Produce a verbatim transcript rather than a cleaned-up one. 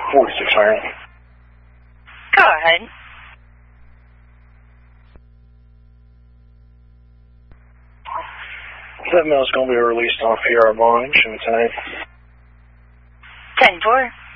forty-six iron. Go ahead. That mail's going to be released off P R Bond tonight. ten four.